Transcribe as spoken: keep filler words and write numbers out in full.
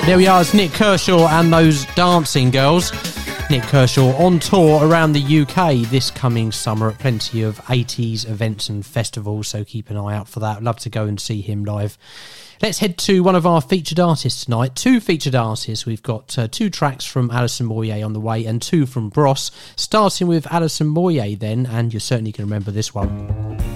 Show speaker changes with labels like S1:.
S1: There we are, it's Nik Kershaw and those Dancing Girls. Nik Kershaw on tour around the U K this coming summer at plenty of eighties events and festivals, so keep an eye out for that. I'd love to go and see him live. Let's head to one of our featured artists tonight. Two featured artists. We've got uh, two tracks from Alison Moyet on the way and two from Bros. Starting with Alison Moyet then, and you're certainly going to remember this one.